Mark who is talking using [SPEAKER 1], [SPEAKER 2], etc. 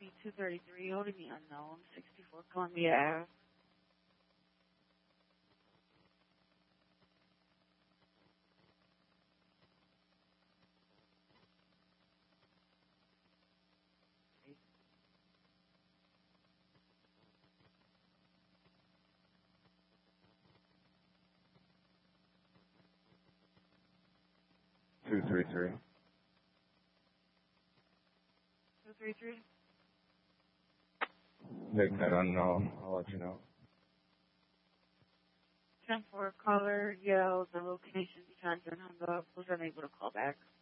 [SPEAKER 1] 233, holding the unknown, 64 Columbia Ave.
[SPEAKER 2] Two three three.
[SPEAKER 1] 233?
[SPEAKER 2] Make that unknown. I'll let you know.
[SPEAKER 1] 10-4 caller yelled the location behind and hung up. Was unable to call back.